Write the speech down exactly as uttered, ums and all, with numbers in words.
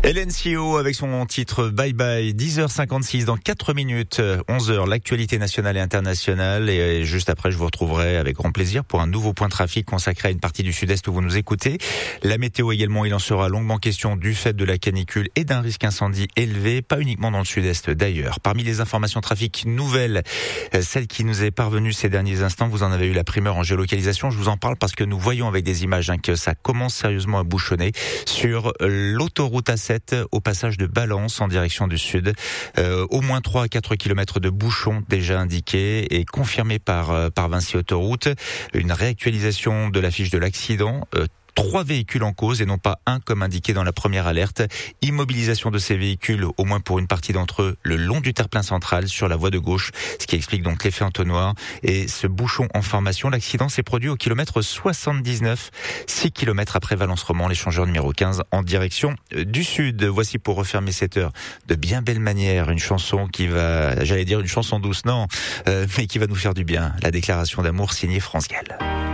Hélène Sio avec son titre Bye Bye, dix heures cinquante-six dans quatre minutes, onze heures, l'actualité nationale et internationale. Et juste après, je vous retrouverai avec grand plaisir pour un nouveau point trafic consacré à une partie du sud-est où vous nous écoutez. La météo également, il en sera longuement question du fait de la canicule et d'un risque incendie élevé, pas uniquement dans le sud-est d'ailleurs. Parmi les informations trafic nouvelles, celle qui nous est parvenue ces derniers instants, vous en avez eu la primeur en géolocalisation. Je vous en parle parce que nous voyons avec des images hein, que ça commence sérieusement à bouchonner sur l'autoroute A sept au passage de Balance en direction du sud. Euh, au moins trois à quatre kilomètres de bouchons déjà indiqués et confirmés par, par Vinci Autoroute. Une réactualisation de la fiche de l'accident. Euh, Trois véhicules en cause et non pas un comme indiqué dans la première alerte. Immobilisation de ces véhicules, au moins pour une partie d'entre eux, le long du terre-plein central sur la voie de gauche, ce qui explique donc l'effet entonnoir. Et ce bouchon en formation, l'accident s'est produit au kilomètre soixante-dix-neuf, six kilomètres après Valence-Roman, l'échangeur numéro quinze en direction du sud. Voici pour refermer cette heure de bien belle manière une chanson qui va, j'allais dire une chanson douce, non, euh, mais qui va nous faire du bien. La déclaration d'amour signée France Gall.